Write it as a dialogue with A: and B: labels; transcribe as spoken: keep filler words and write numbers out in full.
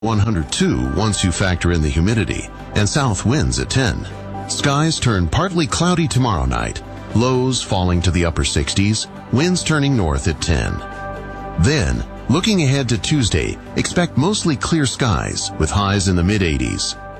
A: one hundred two once you factor in the humidity, and south winds at ten. Skies turn partly cloudy tomorrow night, lows falling to the upper sixties, winds turning north at ten. Then, looking ahead to Tuesday, expect mostly clear skies with highs in the mid eighties.